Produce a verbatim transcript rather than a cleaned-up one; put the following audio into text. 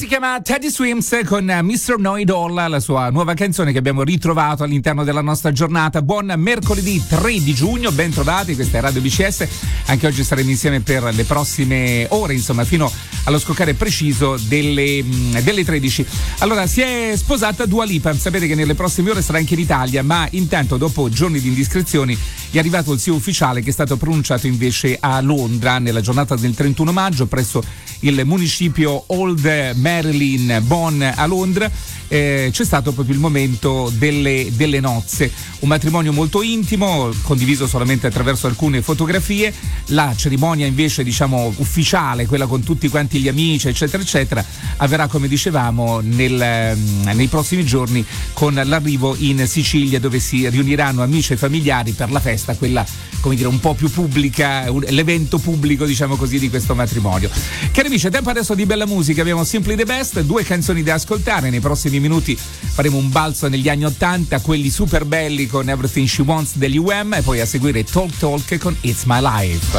si chiama Teddy Swims con mister Know-It-All, la sua nuova canzone che abbiamo ritrovato all'interno della nostra giornata. Buon mercoledì tre di giugno, ben trovati, questa è Radio B C S. Anche oggi saremo insieme per le prossime ore, insomma, fino allo scoccare preciso delle, delle tredici. Allora, si è sposata Dua Lipa, sapete che nelle prossime ore sarà anche in Italia, ma intanto dopo giorni di indiscrezioni è arrivato il sì ufficiale che è stato pronunciato invece a Londra nella giornata del trentuno maggio presso il municipio Old Marilyn Bon a Londra. Eh, c'è stato proprio il momento delle, delle nozze, un matrimonio molto intimo, condiviso solamente attraverso alcune fotografie. La cerimonia invece, diciamo, ufficiale, quella con tutti quanti gli amici eccetera eccetera, avverrà, come dicevamo, nel, nei prossimi giorni, con l'arrivo in Sicilia, dove si riuniranno amici e familiari per la festa, quella, come dire, un po' più pubblica, l'evento pubblico, diciamo così, di questo matrimonio. Cari amici, è tempo adesso di bella musica. Abbiamo Simply the Best, due canzoni da ascoltare. Nei prossimi minuti faremo un balzo negli anni ottanta, quelli super belli con Everything She Wants degli U M, e poi a seguire Talk Talk con It's My Life.